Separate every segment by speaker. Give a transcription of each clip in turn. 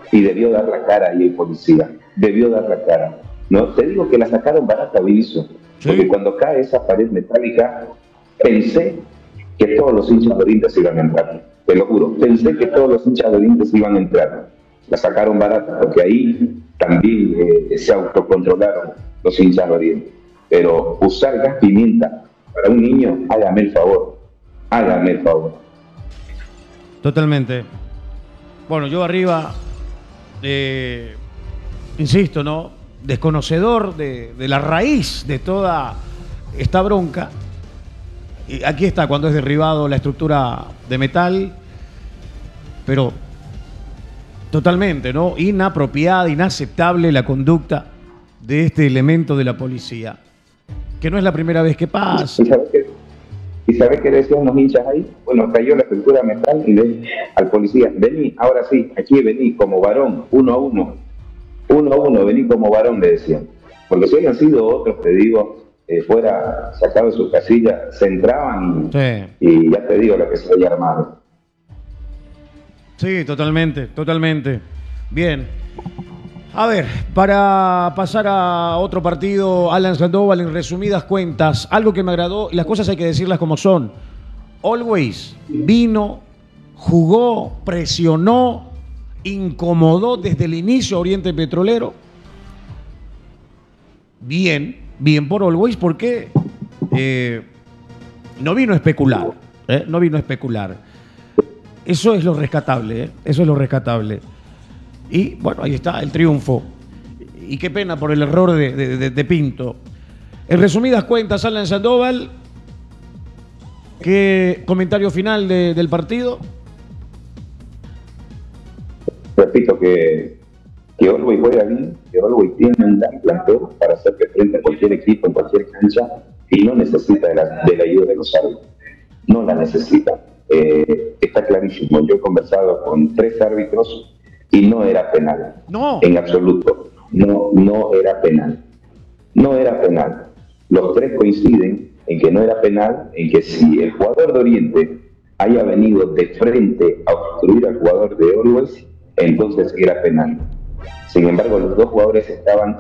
Speaker 1: y debió dar la cara ahí el policía, debió dar la cara. No, te digo que la sacaron barata, Vinicio, porque
Speaker 2: Sí.
Speaker 1: cuando cae esa pared metálica, pensé que todos los hinchas de Oriente iban a entrar, te lo juro, pensé que todos los hinchas de Oriente iban a entrar. La sacaron barata, porque ahí también se autocontrolaron los hinchas de Oriente. Pero usar gas pimienta para un niño, hágame el favor, hágame el favor.
Speaker 2: Totalmente. Bueno, yo arriba, eh, insisto, ¿no? Desconocedor de la raíz de toda esta bronca. Y aquí está cuando es derribado la estructura de metal, pero totalmente, ¿no? Inapropiada, inaceptable la conducta de este elemento de la policía, que no es la primera vez que pasa.
Speaker 1: ¿Y sabes qué? ¿Y sabes qué decían los hinchas ahí? Bueno, cayó la estructura metal y le al policía, vení, ahora sí, aquí vení como varón, uno a uno, vení como varón, le decían. Porque si habían sido otros, te digo, fuera sacado de su casilla, se entraban
Speaker 2: Sí,
Speaker 1: y ya te digo lo que se había armado.
Speaker 2: sí, totalmente, totalmente. Bien. A ver, para pasar a otro partido, Alan Sandoval, en resumidas cuentas, algo que me agradó, y las cosas hay que decirlas como son. Always vino, jugó, presionó, incomodó desde el inicio a Oriente Petrolero. Bien, bien por Always, porque no vino a especular, no vino a especular. Eso es lo rescatable, eso es lo rescatable. Y bueno, ahí está el triunfo. Y qué pena por el error de Pinto. En resumidas cuentas, Alan Sandoval, ¿qué comentario final del partido?
Speaker 1: Repito que Orwell juega bien, que Orwell tiene un gran planteo para hacerle frente a cualquier equipo en cualquier cancha y no necesita de la ayuda de los árbitros. No la necesita. Está clarísimo. Yo he conversado con 3 árbitros y no era penal.
Speaker 2: No.
Speaker 1: En absoluto. No, no era penal. No era penal. Los 3 coinciden en que no era penal, en que si el jugador de Oriente haya venido de frente a obstruir al jugador de Orwell, entonces era penal. Sin embargo, los 2 jugadores estaban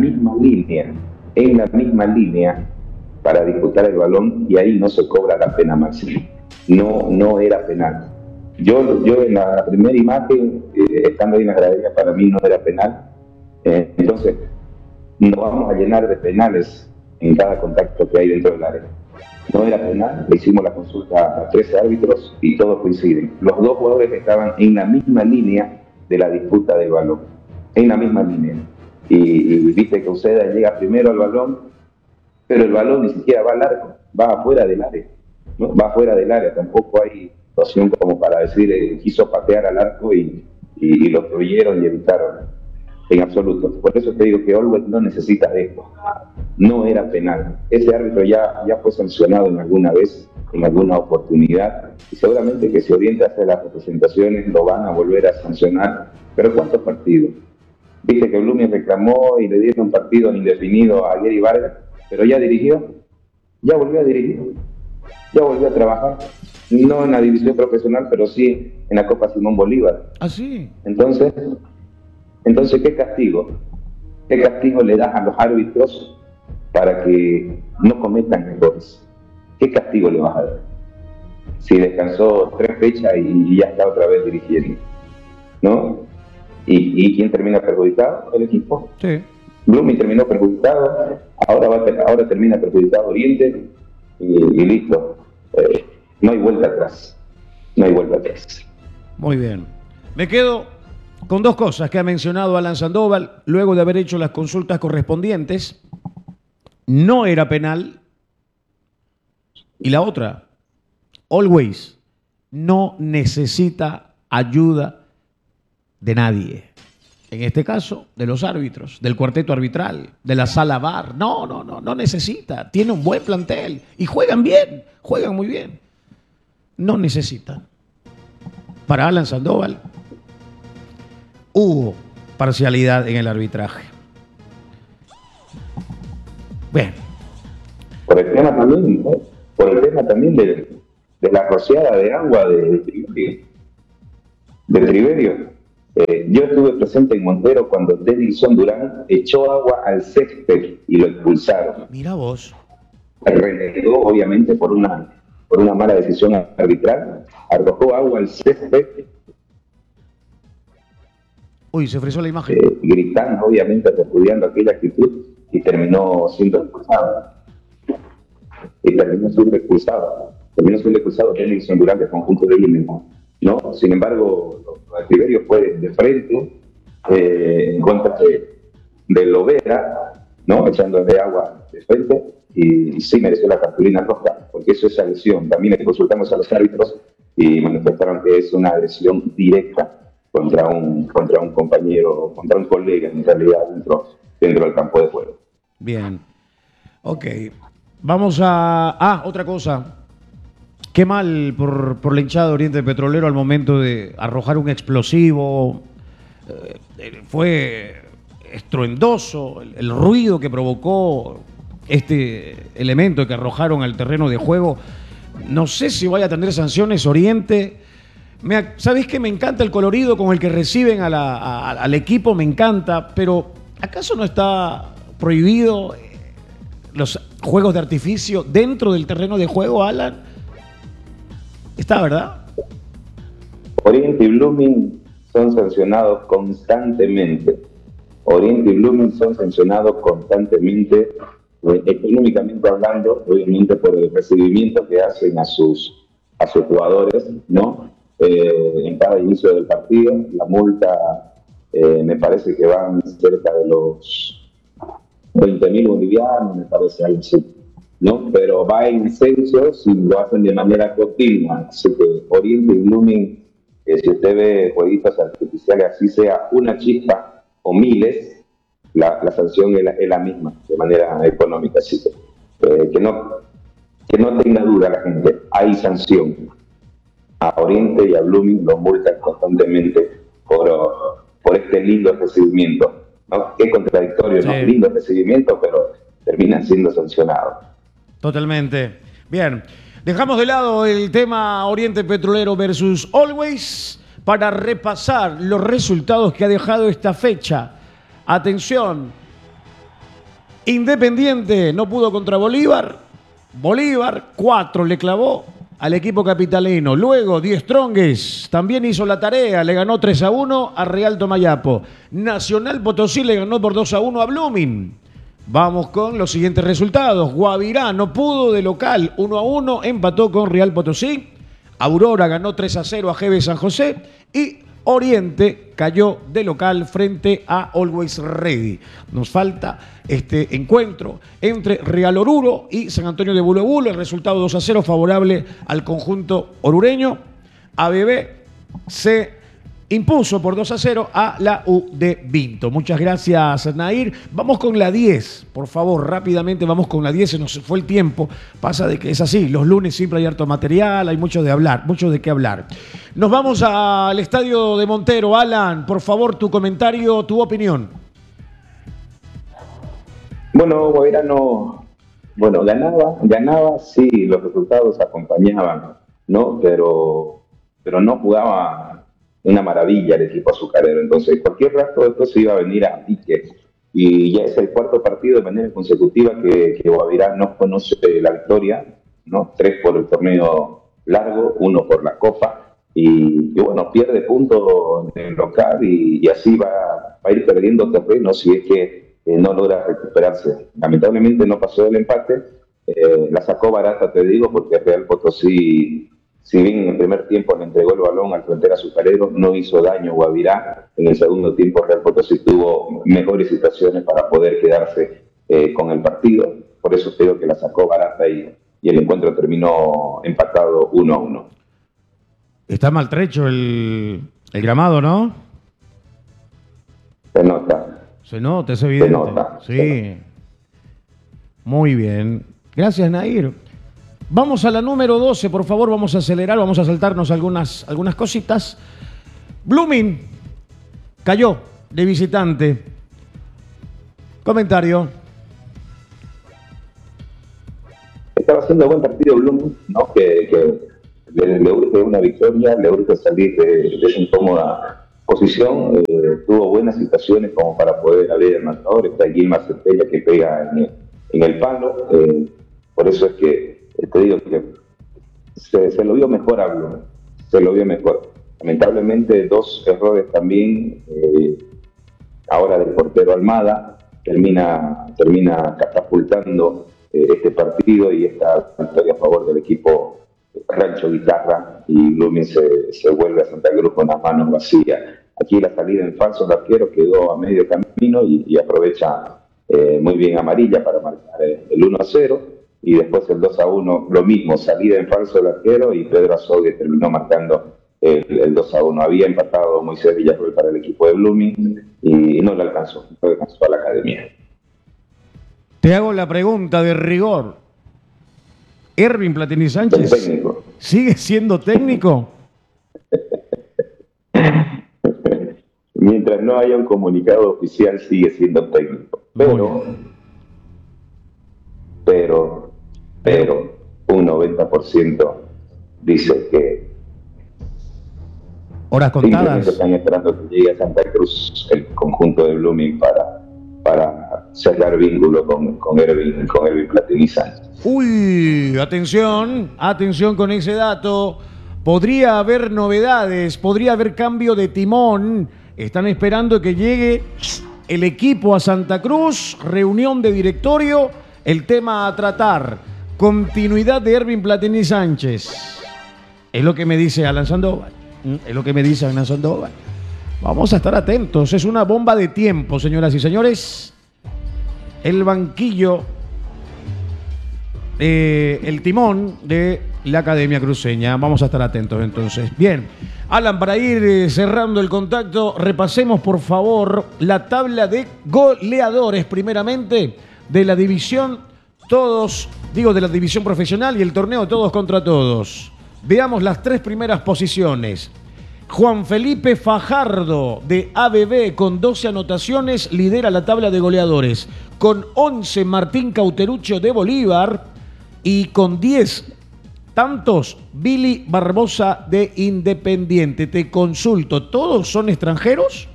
Speaker 1: en la misma línea para disputar el balón y ahí no se cobra la pena máxima. No, no era penal. Yo en la primera imagen, estando ahí en la gradería, para mí no era penal. Entonces, no vamos a llenar de penales en cada contacto que hay dentro del área. No era penal, le hicimos la consulta a 13 árbitros y todos coinciden. Los 2 jugadores estaban en la misma línea de la disputa del balón, en la misma línea. Y viste que Uceda llega primero al balón, pero el balón ni siquiera va al arco, va afuera del área, ¿no? Va afuera del área, tampoco hay situación como para decir quiso patear al arco y lo obstruyeron y evitaron. En absoluto. Por eso te digo que Always no necesita de esto. No era penal. Ese árbitro ya fue sancionado en alguna vez, en alguna oportunidad, y seguramente que si Oriente hace las representaciones lo van a volver a sancionar. Pero ¿cuántos partidos? Viste que Blooming reclamó y le dieron un partido indefinido a Gary Vargas, pero ya dirigió, ya volvió a dirigir, ya volvió a trabajar. No en la división profesional, pero sí en la Copa Simón Bolívar.
Speaker 2: ¿Ah, sí?
Speaker 1: Entonces, ¿qué castigo? ¿Qué castigo le das a los árbitros para que no cometan errores? ¿Qué castigo le vas a dar? Si descansó 3 fechas y ya está otra vez dirigiendo, ¿no? ¿Y quién termina perjudicado? El equipo.
Speaker 2: Sí.
Speaker 1: Blooming terminó perjudicado, ahora termina perjudicado Oriente y listo. No hay vuelta atrás. No hay vuelta atrás.
Speaker 2: Muy bien. Me quedo con 2 cosas que ha mencionado Alan Sandoval luego de haber hecho las consultas correspondientes. No era penal. Y la otra, Always no necesita ayuda de nadie. En este caso, de los árbitros, del cuarteto arbitral, de la sala VAR. No necesita. Tiene un buen plantel y juegan bien, juegan muy bien. No necesitan. Para Alan Sandoval, hubo parcialidad en el arbitraje. Bien.
Speaker 1: Por el tema también, ¿no? Por el tema también de la rociada de agua de Triverio. Yo estuve presente en Montero cuando Denilson Durán echó agua al césped y lo expulsaron.
Speaker 2: Mira vos.
Speaker 1: Renegó, obviamente, por una mala decisión arbitral, arrojó agua al césped,
Speaker 2: Uy, se frizó la imagen.
Speaker 1: gritando, obviamente, repudiando aquella actitud, y terminó siendo expulsado. Terminó siendo expulsado Denilson Durán del conjunto de Lima, ¿no? Sin embargo, los Tiberio fue de frente, en contra de Lovera, ¿no? Echándole agua de frente, y sí mereció la cartulina roja, porque eso es agresión. También le consultamos a los árbitros y manifestaron que es una agresión directa contra un compañero, contra un colega, en realidad, dentro del campo de juego.
Speaker 2: Bien. Ok. Vamos a... otra cosa. Qué mal por la hinchada de Oriente Petrolero al momento de arrojar un explosivo. Fue estruendoso el ruido que provocó este elemento que arrojaron al terreno de juego. No sé si vaya a tener sanciones Oriente. ¿Sabés qué? Me encanta el colorido con el que reciben al equipo, me encanta, pero ¿acaso no está prohibido los juegos de artificio dentro del terreno de juego, Alan? Está, ¿verdad?
Speaker 1: Oriente y Blooming son sancionados constantemente. Económicamente hablando, obviamente por el recibimiento que hacen a sus jugadores, ¿no? En cada inicio del partido, la multa me parece que van cerca de los 20.000 bolivianos, me parece algo así, ¿no? Pero va en ascenso si lo hacen de manera continua. Así que Oriente y Blooming, si usted ve jueguitos artificiales, así sea una chispa o miles, la sanción es la misma, de manera económica. Así que no tenga duda la gente, hay sanción. A Oriente y a Blooming los multan constantemente por este lindo recibimiento, ¿no? Qué contradictorio, sí. ¿No? Lindo recibimiento, pero terminan siendo sancionados.
Speaker 2: Totalmente. Bien, dejamos de lado el tema Oriente Petrolero versus Always para repasar los resultados que ha dejado esta fecha. Atención, Independiente no pudo contra Bolívar. Bolívar 4 le clavó al equipo capitalino. Luego, Die Strongest también hizo la tarea, le ganó 3-1 a Real Tomayapo. Nacional Potosí le ganó por 2-1 a Blooming. Vamos con los siguientes resultados. Guavirá no pudo de local, 1-1, empató con Real Potosí. Aurora ganó 3-0 a GB San José y Oriente cayó de local frente a Always Ready. Nos falta este encuentro entre Real Oruro y San Antonio de Bulobulo. El resultado 2-0 favorable al conjunto orureño. ABB se impuso por 2-0 a la U de Vinto. Muchas gracias, Nair. Vamos con la 10, por favor, rápidamente vamos con la 10. Se nos fue el tiempo. Pasa de que es así. Los lunes siempre hay harto material, hay mucho de qué hablar. Nos vamos al estadio de Montero. Alan, por favor, tu comentario, tu opinión.
Speaker 1: Bueno, Guavirá ganaba, sí, los resultados acompañaban, ¿no? Pero no jugaba una maravilla el equipo azucarero. Entonces, cualquier rato después se iba a venir a pique. Y ya es el cuarto partido de manera consecutiva que Guavirá no conoce la victoria, ¿no? 3 por el torneo largo, 1 por la Copa. Y bueno, pierde puntos en el local y así va a ir perdiendo terreno si es que no logra recuperarse. Lamentablemente no pasó el empate. La sacó barata, te digo, porque Real Potosí, si bien en el primer tiempo le entregó el balón al frontera azucarero, no hizo daño Guavirá. En el segundo tiempo Real Potosí tuvo mejores situaciones para poder quedarse con el partido. Por eso creo que la sacó barata y el encuentro terminó empatado 1-1.
Speaker 2: Está maltrecho el gramado, ¿no?
Speaker 1: Se nota.
Speaker 2: Se nota, es evidente.
Speaker 1: Se nota.
Speaker 2: Sí. Muy bien. Gracias, Nair. Vamos a la número 12, por favor, vamos a acelerar, vamos a saltarnos algunas cositas. Blooming cayó de visitante. Comentario.
Speaker 1: Estaba haciendo buen partido Blooming, ¿no? Que le urge una victoria, le urge salir de esa incómoda posición, tuvo buenas situaciones como para poder abrir el marcador. Está Guilma Centella que pega en el palo. Por eso es que te digo que se lo vio mejor a Blum, se lo vio mejor. Lamentablemente, dos errores también, ahora del portero Almada, termina catapultando este partido y esta victoria a favor del equipo Rancho Guitarra, y Blooming se vuelve a Santa Cruz con las manos vacías. Aquí la salida en falso del arquero quedó a medio camino y aprovecha muy bien Amarilla para marcar el 1-0, y después el 2-1, lo mismo, salida en falso del arquero, y Pedro Azogue terminó marcando el 2-1. Había empatado Moisés Villarroel para el equipo de Blooming y no le alcanzó a la academia.
Speaker 2: Te hago la pregunta de rigor. ¿Ervin Platini Sánchez sigue siendo técnico?
Speaker 1: Mientras no haya un comunicado oficial, sigue siendo técnico. Pero un 90% dice que
Speaker 2: horas contadas
Speaker 1: están esperando que llegue a Santa Cruz el conjunto de Blooming para cerrar vínculo con Ervin Platini Sánchez.
Speaker 2: Uy, atención con ese dato. Podría haber novedades, podría haber cambio de timón. Están esperando que llegue el equipo a Santa Cruz, reunión de directorio, el tema a tratar, continuidad de Ervin Platini Sánchez. Es lo que me dice Alan Sandoval. Vamos a estar atentos, es una bomba de tiempo, señoras y señores. El banquillo, el timón de la Academia Cruceña. Vamos a estar atentos entonces. Bien, Alan, para ir cerrando el contacto, repasemos por favor la tabla de goleadores primeramente de la división de la división profesional y el torneo todos contra todos. Veamos las tres primeras posiciones. Juan Felipe Fajardo de ABB con 12 anotaciones lidera la tabla de goleadores. Con 11 Martín Cauteruccio de Bolívar y con 10 tantos Billy Barbosa de Independiente. Te consulto, ¿todos son extranjeros?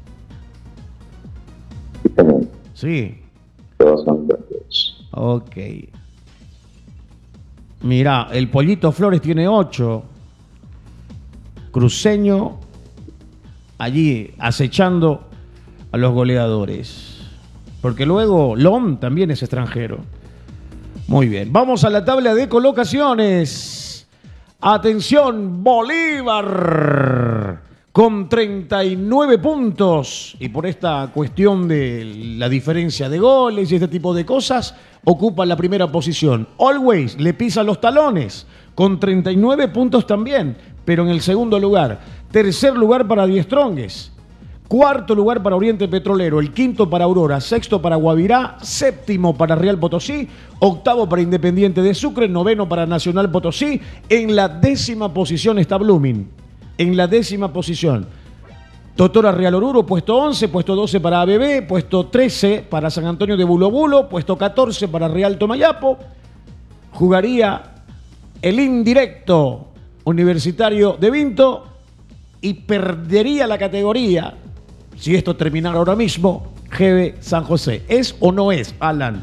Speaker 2: Sí.
Speaker 1: Todos son extranjeros.
Speaker 2: Ok. Mirá, el Pollito Flores tiene 8. Cruceño allí acechando a los goleadores. Porque luego Lom también es extranjero. Muy bien, vamos a la tabla de colocaciones. Atención, Bolívar con 39 puntos. Y por esta cuestión de la diferencia de goles y este tipo de cosas, ocupa la primera posición. Always le pisa los talones con 39 puntos también, pero en el segundo lugar. Tercer lugar para Die Strongest. Cuarto lugar para Oriente Petrolero, el quinto para Aurora, sexto para Guavirá, séptimo para Real Potosí, octavo para Independiente de Sucre, noveno para Nacional Potosí. En la 10ª posición está Blooming, en la 10ª posición. Totora Real Oruro, puesto 11, puesto 12 para ABB, puesto 13 para San Antonio de Bulo Bulo, puesto 14 para Real Tomayapo. Jugaría el indirecto Universitario de Vinto y perdería la categoría, si esto terminara ahora mismo, GB San José. ¿Es o no es, Alan?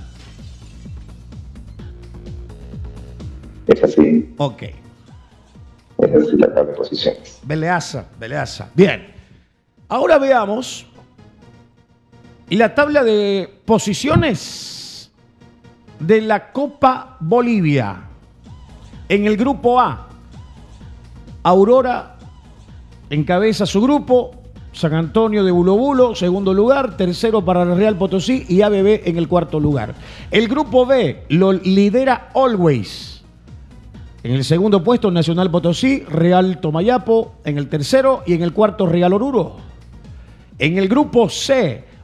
Speaker 1: Es así.
Speaker 2: Ok.
Speaker 1: Es así la tabla de posiciones.
Speaker 2: Beleaza. Bien. Ahora veamos la tabla de posiciones de la Copa Bolivia. En el grupo A, Aurora encabeza su grupo, San Antonio de Bulo Bulo, segundo lugar, tercero para Real Potosí y ABB en el cuarto lugar. El grupo B lo lidera Always. En el segundo puesto, Nacional Potosí, Real Tomayapo en el tercero y en el cuarto, Real Oruro. En el grupo C